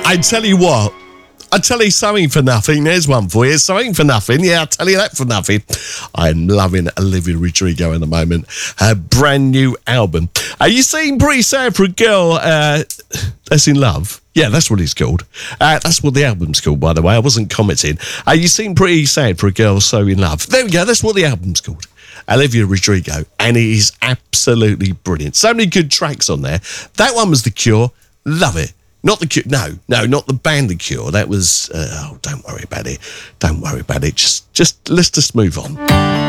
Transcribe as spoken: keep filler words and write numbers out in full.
I tell you what, I tell you something for nothing. There's one for you. Something for nothing. Yeah, I'll tell you that for nothing. I'm loving Olivia Rodrigo at the moment. Her brand new album. Are you seeing Pretty Sad for a Girl uh, That's in Love? Yeah, that's what it's called. Uh, that's what the album's called, by the way. I wasn't commenting. Are you seeing Pretty Sad for a Girl So in Love? There we go. That's what the album's called. Olivia Rodrigo. And it is absolutely brilliant. So many good tracks on there. That one was The Cure. Love it. Not The Cure. No, no, not the band The Cure. That was, uh, oh, don't worry about it. Don't worry about it. Just, just, let's just move on.